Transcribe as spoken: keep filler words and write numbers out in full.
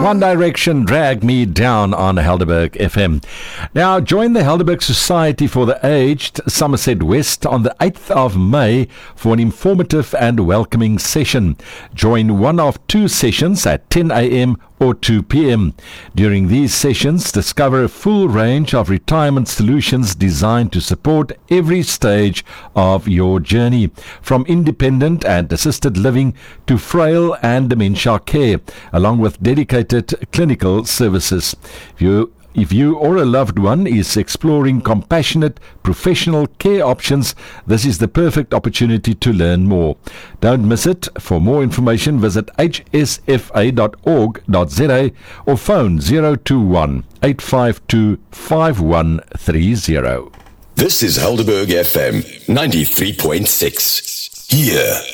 One Direction, Drag Me Down on Helderberg F M. Now, join the Helderberg Society for the Aged, Somerset West, on the eighth of May for an informative and welcoming session. Join one of two sessions at ten a.m. or two p.m. During these sessions, discover a full range of retirement solutions designed to support every stage of your journey, from independent and assisted living to frail and dementia care, along with dedicated clinical services. If you If you or a loved one is exploring compassionate professional care options, this is the perfect opportunity to learn more. Don't miss it. For more information, visit h s f a dot org dot z a or phone zero two one, eight five two, five one three zero. This is Helderberg F M ninety-three point six. Here